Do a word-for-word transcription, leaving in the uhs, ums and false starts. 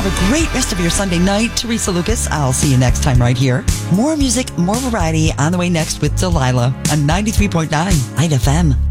Have a great rest of your Sunday night. Teresa Lucas, I'll see you next time right here. More music, more variety on the way next with Delilah on ninety-three point nine I F M.